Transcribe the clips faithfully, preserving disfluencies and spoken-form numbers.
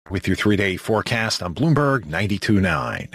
With your three-day forecast on Bloomberg ninety-two point nine.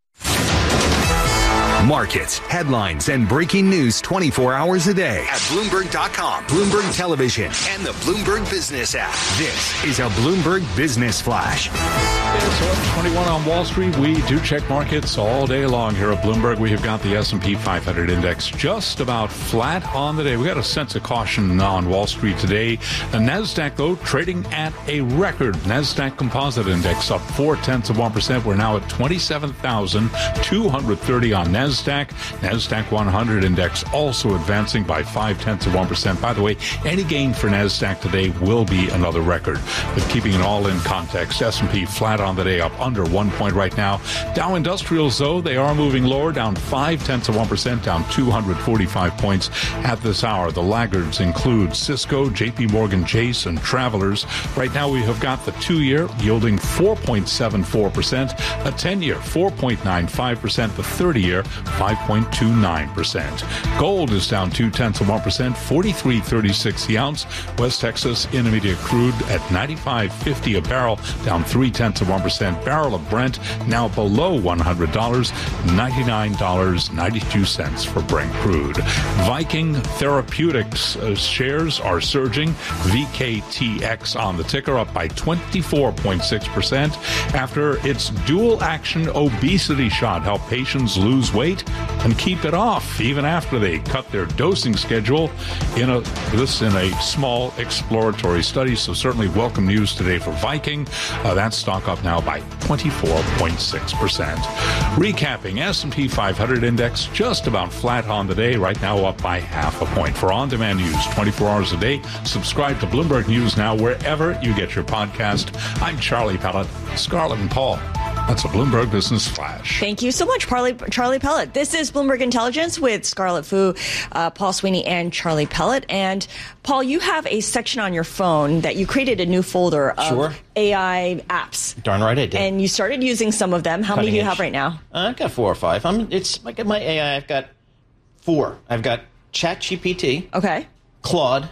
Markets, headlines, and breaking news twenty-four hours a day at Bloomberg dot com, Bloomberg Television, and the Bloomberg Business app. This is a Bloomberg Business Flash. It's eleven twenty-one on Wall Street. We do check markets all day long here at Bloomberg. We have got the S and P five hundred index just about flat on the day. We got a sense of caution on Wall Street today. The NASDAQ, though, trading at a record. NASDAQ Composite Index up four tenths of one percent. We're now at twenty-seven thousand two hundred thirty on NASDAQ. NASDAQ one hundred index also advancing by five tenths of one percent. By the way, any gain for NASDAQ today will be another record. But keeping it all in context, S and P flat on the day, up under one point right now. Dow Industrials, though, they are moving lower, down five tenths of one percent, down two hundred forty-five points at this hour. The laggards include Cisco, J P Morgan Chase, and Travelers. Right now we have got the two-year yielding four point seven four percent, a ten-year four point nine five percent, the thirty-year five point two nine percent. Gold is down two tenths of one percent, forty-three thirty-six the ounce. West Texas Intermediate crude at ninety-five fifty a barrel, down three tenths of one percent. Barrel of Brent now below one hundred dollars, ninety-nine dollars and ninety-two cents for Brent crude. Viking Therapeutics uh, shares are surging. V K T X on the ticker, up by twenty-four point six percent after its dual action obesity shot helped patients lose weight and keep it off even after they cut their dosing schedule in a this in a small exploratory study. So certainly welcome news today for Viking. Uh, that stock up now by twenty-four point six percent. Recapping, S and P five hundred index just about flat on the day, right now up by half a point. For on-demand news twenty-four hours a day, subscribe to Bloomberg News Now wherever you get your podcast. I'm Charlie Pellet, Scarlett and Paul. That's a Bloomberg Business Flash. Thank you so much, Charlie, Charlie Pellet. This is Bloomberg Intelligence with Scarlett Fu, uh, Paul Sweeney, and Charlie Pellet. And, Paul, you have a section on your phone that you created a new folder of sure. A I apps. Darn right I did. And you started using some of them. How Cutting many do you edge. have right now? Uh, I've got four or five. I'm, it's like my A I, I've got four. I've got ChatGPT. Okay. Claude.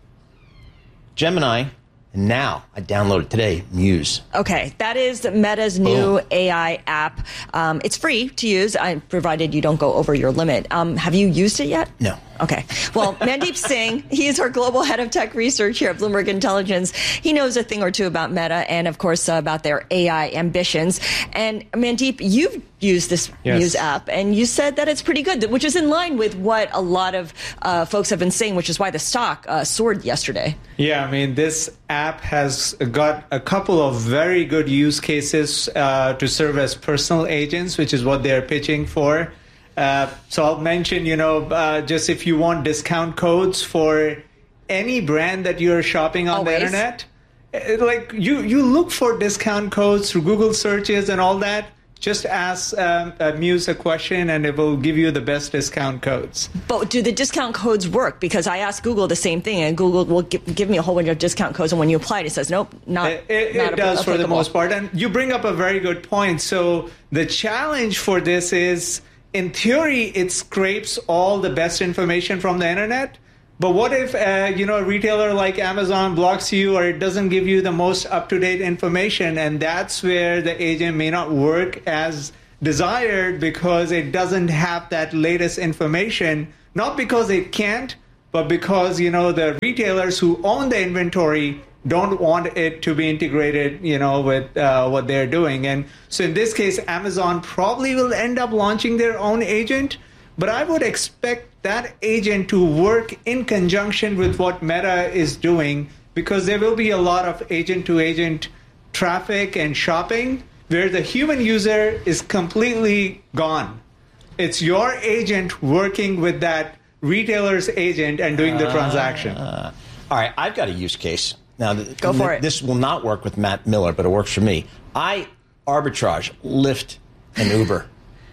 Gemini. And now, I downloaded today, Muse. Okay, that is Meta's new Boom. A I app. Um, it's free to use, I, provided you don't go over your limit. Um, have you used it yet? No. Okay. Well, Mandeep Singh, he's our global head of tech research here at Bloomberg Intelligence. He knows a thing or two about Meta and, of course, uh, about their A I ambitions. And Mandeep, you've used this yes. Muse app, and you said that it's pretty good, which is in line with what a lot of uh, folks have been saying, which is why the stock uh, soared yesterday. Yeah, I mean, this app has got a couple of very good use cases uh, to serve as personal agents, which is what they're pitching for. Uh, so I'll mention, you know, uh, just if you want discount codes for any brand that you're shopping on Always. the internet, uh, like you, you look for discount codes through Google searches and all that. Just ask um, uh, Muse a question and it will give you the best discount codes. But do the discount codes work? Because I asked Google the same thing, and Google will give, give me a whole bunch of discount codes, and when you apply it, it says, nope, not It, it, not it does for the applicable. most part. And you bring up a very good point. So the challenge for this is, in theory, it scrapes all the best information from the internet. But what if, uh, you know, a retailer like Amazon blocks you, or it doesn't give you the most up-to-date information? And that's where the agent may not work as desired because it doesn't have that latest information, not because it can't, but because, you know, the retailers who own the inventory don't want it to be integrated, you know, with uh, what they're doing. And so in this case, Amazon probably will end up launching their own agent, but I would expect that agent to work in conjunction with what Meta is doing, because there will be a lot of agent-to-agent traffic and shopping where the human user is completely gone. It's your agent working with that retailer's agent and doing the transaction. Uh, all right, I've got a use case. Now, th- Go for th- it. This will not work with Matt Miller, but it works for me. I arbitrage Lyft and Uber.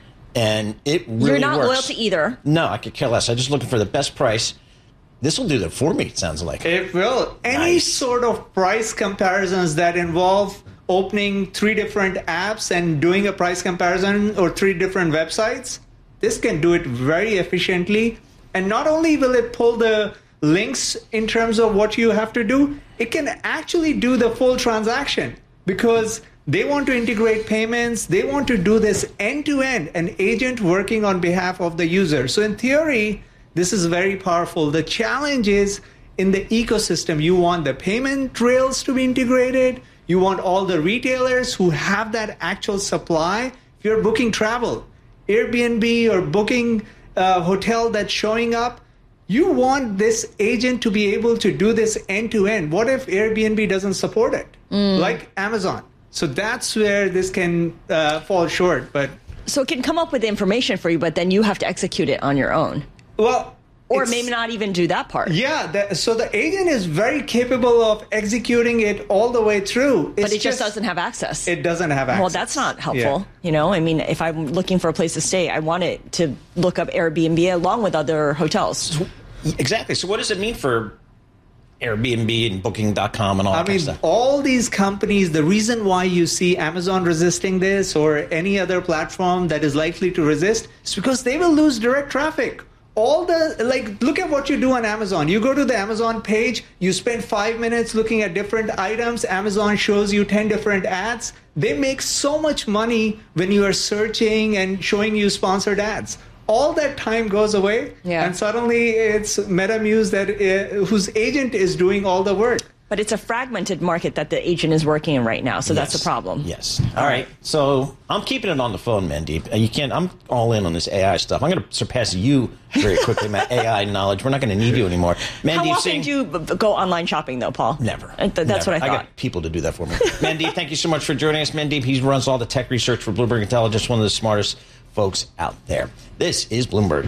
And it really You're not works. loyal to either. No, I could care less. I'm just looking for the best price. This will do that for me, it sounds like. It will. Any Nice. sort of price comparisons that involve opening three different apps and doing a price comparison, or three different websites, this can do it very efficiently. And not only will it pull the links in terms of what you have to do, it can actually do the full transaction. because they want to integrate payments. They want to do this end-to-end, an agent working on behalf of the user. So in theory, this is very powerful. The challenge is in the ecosystem. You want the payment rails to be integrated. You want all the retailers who have that actual supply. If you're booking travel, Airbnb or booking a hotel that's showing up, you want this agent to be able to do this end-to-end. What if Airbnb doesn't support it? Mm. Like Amazon. So that's where this can uh, fall short. But so it can come up with information for you, but then you have to execute it on your own. Well, or maybe not even do that part. Yeah. The, so the agent is very capable of executing it all the way through. It's but it just, just doesn't have access. It doesn't have access. Well, that's not helpful. Yeah. You know, I mean, if I'm looking for a place to stay, I want it to look up Airbnb along with other hotels. Exactly. So what does it mean for Airbnb and Booking dot com and all I that mean, kind of stuff? All these companies, the reason why you see Amazon resisting this or any other platform that is likely to resist is because they will lose direct traffic. All the, like, look at what you do on Amazon. You go to the Amazon page, you spend five minutes looking at different items. Amazon shows you ten different ads. They make so much money when you are searching and showing you sponsored ads. All that time goes away, yeah. and suddenly it's MetaMuse that uh, whose agent is doing all the work. But it's a fragmented market that the agent is working in right now, so yes. that's a problem. Yes. All right. So I'm keeping it on the phone, Mandeep. You can't. I'm all in on this A I stuff. I'm going to surpass you very quickly, my A I knowledge. We're not going to need you anymore. Mandeep, How often Singh, do you go online shopping, though, Paul? Never. That's never. what I thought. I got people to do that for me. Mandeep, thank you so much for joining us. Mandeep, he runs all the tech research for Bloomberg Intelligence, one of the smartest folks out there. This is Bloomberg.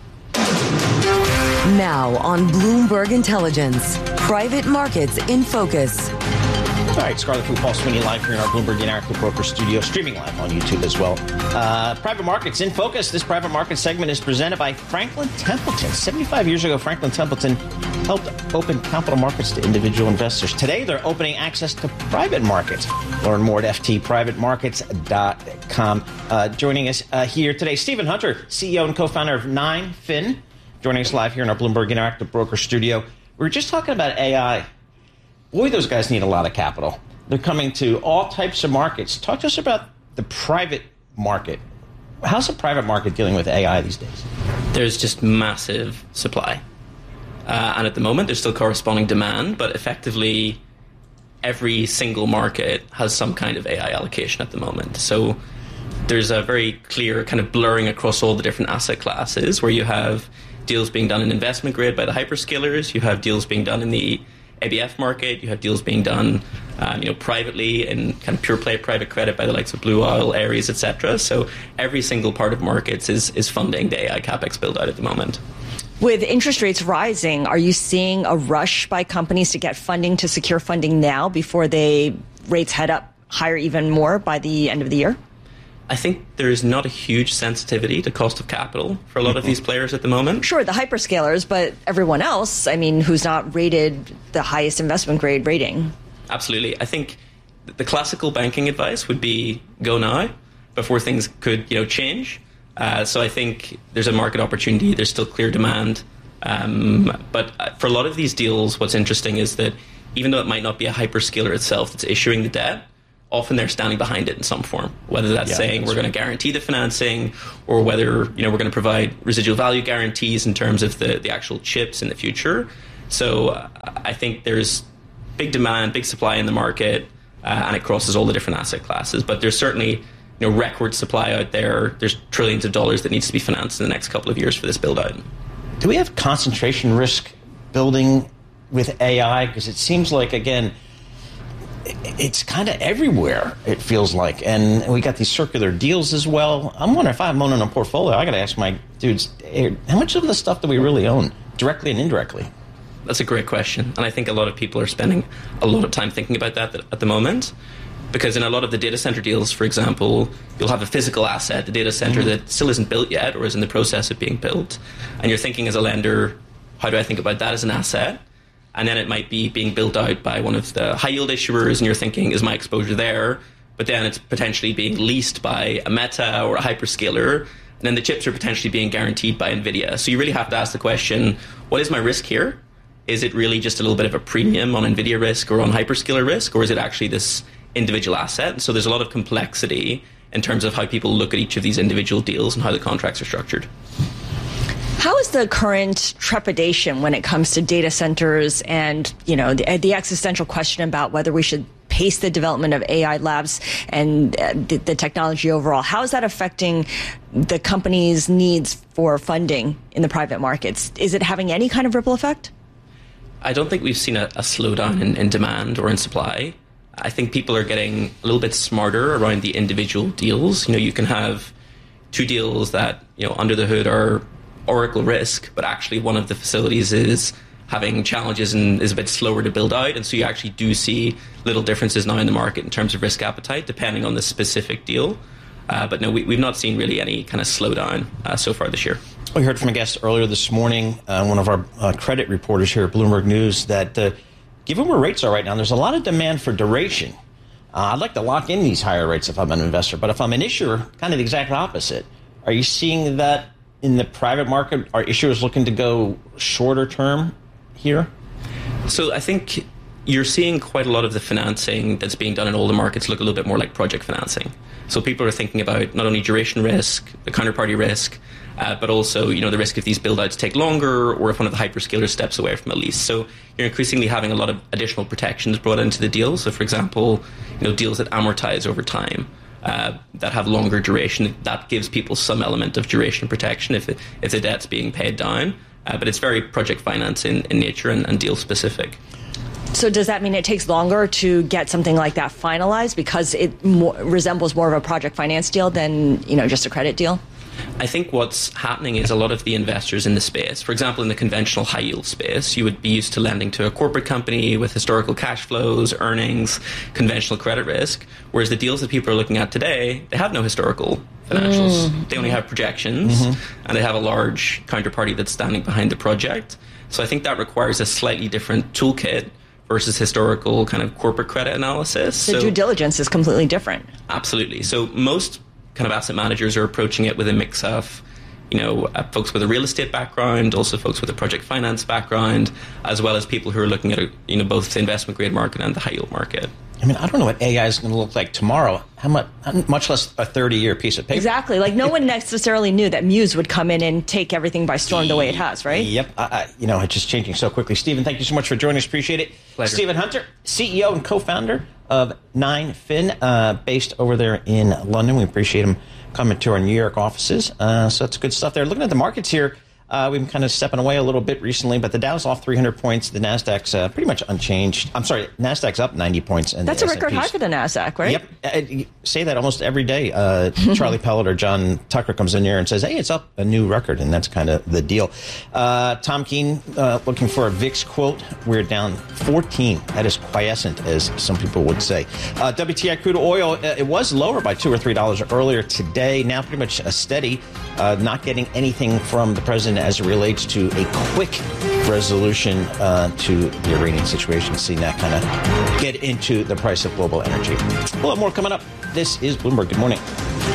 Now on Bloomberg Intelligence, private markets in focus. All right, Scarlet Fu, Paul Sweeney live here in our Bloomberg Interactive Broker studio, streaming live on YouTube as well. Uh, private markets in focus. This private market segment is presented by Franklin Templeton. seventy-five years ago, Franklin Templeton helped open capital markets to individual investors. Today, they're opening access to private markets. Learn more at f t private markets dot com. Uh, joining us uh, here today, Stephen Hunter, C E O and co-founder of Nine Fin, joining us live here in our Bloomberg Interactive Broker studio. We were just talking about A I. Boy, those guys need a lot of capital. They're coming to all types of markets. Talk to us about the private market. How's the private market dealing with A I these days? There's just massive supply. Uh, and at the moment, there's still corresponding demand, but effectively, every single market has some kind of A I allocation at the moment. So there's a very clear kind of blurring across all the different asset classes where you have deals being done in investment grade by the hyperscalers, you have deals being done in the A B F market, you have deals being done um, you know, privately in kind of pure play private credit by the likes of Blue Owl, Ares, et cetera. So every single part of markets is, is funding the A I CapEx build out at the moment. With interest rates rising, are you seeing a rush by companies to get funding, to secure funding now before they rates head up higher even more by the end of the year? I think there's not a huge sensitivity to cost of capital for a lot of these players at the moment. Sure, the hyperscalers, but everyone else, I mean, who's not rated the highest investment grade rating. Absolutely. I think the classical banking advice would be go now before things could, you know, change. Uh, so I think there's a market opportunity. There's still clear demand. Um, but for a lot of these deals, what's interesting is that even though it might not be a hyperscaler itself that's issuing the debt, often they're standing behind it in some form, whether that's yeah, saying that's we're right. going to guarantee the financing or whether, you know, we're going to provide residual value guarantees in terms of the, the actual chips in the future. So uh, I think there's big demand, big supply in the market, uh, and it crosses all the different asset classes. But there's certainly, you know, record supply out there. There's trillions of dollars that needs to be financed in the next couple of years for this build out. Do we have concentration risk building with A I? Because it seems like, again, it's kind of everywhere, it feels like. And we got these circular deals as well. I'm wondering if I'm owning a portfolio, I got to ask my dudes, how much of the stuff do we really own, directly and indirectly? That's a great question. And I think a lot of people are spending a lot of time thinking about that at the moment. Because in a lot of the data center deals, for example, you'll have a physical asset, the data center mm-hmm. that still isn't built yet or is in the process of being built. And you're thinking as a lender, how do I think about that as an asset? And then it might be being built out by one of the high yield issuers, and you're thinking, is my exposure there? But then it's potentially being leased by a Meta or a hyperscaler, and then the chips are potentially being guaranteed by NVIDIA. So you really have to ask the question, what is my risk here? Is it really just a little bit of a premium on NVIDIA risk or on hyperscaler risk, or is it actually this individual asset. So there's a lot of complexity in terms of how people look at each of these individual deals and how the contracts are structured. How is the current trepidation when it comes to data centers and, you know, the, the existential question about whether we should pace the development of A I labs and uh, the, the technology overall? How is that affecting the company's needs for funding in the private markets? Is it having any kind of ripple effect? I don't think we've seen a, a slowdown in, in demand or in supply. I think people are getting a little bit smarter around the individual deals. You know, you can have two deals that, you know, under the hood are Oracle risk, but actually one of the facilities is having challenges and is a bit slower to build out. And so you actually do see little differences now in the market in terms of risk appetite, depending on the specific deal. Uh, but no, we, we've not seen really any kind of slowdown uh, so far this year. We heard from a guest earlier this morning, uh, one of our uh, credit reporters here at Bloomberg News, that uh, given where rates are right now, there's a lot of demand for duration. Uh, I'd like to lock in these higher rates if I'm an investor, but if I'm an issuer, kind of the exact opposite. Are you seeing that in the private market? Are issuers looking to go shorter term here? So I think you're seeing quite a lot of the financing that's being done in all the markets look a little bit more like project financing. So people are thinking about not only duration risk, the counterparty risk, uh, but also, you know, the risk if these build-outs take longer or if one of the hyperscalers steps away from a lease. So you're increasingly having a lot of additional protections brought into the deal. So, for example, you know, deals that amortize over time, uh, that have longer duration, that gives people some element of duration protection if, it, if the debt's being paid down. Uh, but it's very project finance in, in nature and, and deal specific. So does that mean it takes longer to get something like that finalized because it more, resembles more of a project finance deal than, you know, just a credit deal? I think what's happening is a lot of the investors in the space, for example, in the conventional high yield space, you would be used to lending to a corporate company with historical cash flows, earnings, conventional credit risk, whereas the deals that people are looking at today, they have no historical financials. Mm. They only have projections, mm-hmm. and they have a large counterparty that's standing behind the project. So I think that requires a slightly different toolkit versus historical kind of corporate credit analysis. The so, due diligence is completely different. Absolutely. So most kind of asset managers are approaching it with a mix of, you know, uh, folks with a real estate background, also folks with a project finance background, as well as people who are looking at, a, you know, both the investment grade market and the high yield market. I mean, I don't know what A I is going to look like tomorrow, how much, much less a thirty-year piece of paper. Exactly. Like, no one necessarily knew that Muse would come in and take everything by storm the way it has, right? Yep. I, I, you know, it's just changing so quickly. Stephen, thank you so much for joining us. Appreciate it. Pleasure. Stephen Hunter, C E O and co-founder of nine fin, uh, based over there in London. We appreciate him coming to our New York offices. Uh, so that's good stuff there. Looking at the markets here, uh, we've been kind of stepping away a little bit recently, but the Dow's off three hundred points. The Nasdaq's uh, pretty much unchanged. I'm sorry, Nasdaq's up ninety points. And that's a record high for the Nasdaq, right? Yep. I say that almost every day. Uh, Charlie Pellet or John Tucker comes in here and says, hey, it's up a new record, and that's kind of the deal. Uh, Tom Keene uh, looking for a V I X quote. We're down fourteen. That is quiescent, as some people would say. Uh, W T I crude oil, uh, it was lower by two or three dollars earlier today. Now pretty much a steady. Uh, not getting anything from the president as it relates to a quick resolution uh, to the Iranian situation. Seeing that kind of get into the price of global energy. We'll have more coming up. This is Bloomberg. Good morning.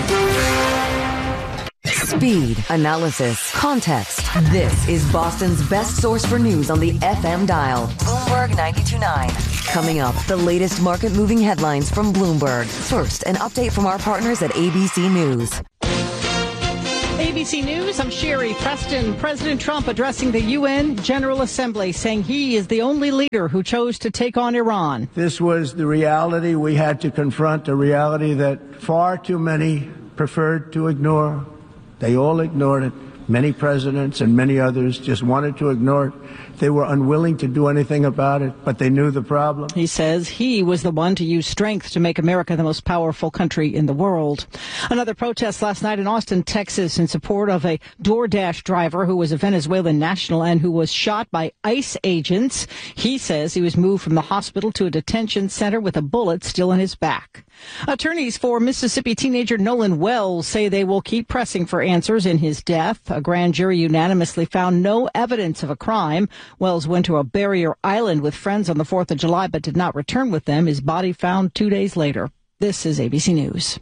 Speed, analysis, context. This is Boston's best source for news on the F M dial. Bloomberg ninety-two point nine. Coming up, the latest market-moving headlines from Bloomberg. First, an update from our partners at A B C News. A B C News, I'm Sherry Preston. President Trump addressing the U N General Assembly, saying he is the only leader who chose to take on Iran. This was the reality we had to confront, a reality that far too many preferred to ignore. They all ignored it. Many presidents and many others just wanted to ignore it. They were unwilling to do anything about it, but they knew the problem. He says he was the one to use strength to make America the most powerful country in the world. Another protest last night in Austin, Texas, in support of a DoorDash driver who was a Venezuelan national and who was shot by ICE agents. He says he was moved from the hospital to a detention center with a bullet still in his back. Attorneys for Mississippi teenager Nolan Wells say they will keep pressing for answers in his death. A grand jury unanimously found no evidence of a crime. Wells went to a barrier island with friends on the fourth of July, but did not return with them. His body found two days later. This is A B C News.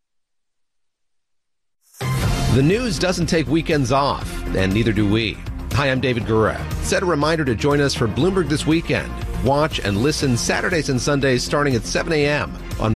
The news doesn't take weekends off, and neither do we. Hi, I'm David Gura. Set a reminder to join us for Bloomberg This Weekend. Watch and listen Saturdays and Sundays starting at seven a.m. on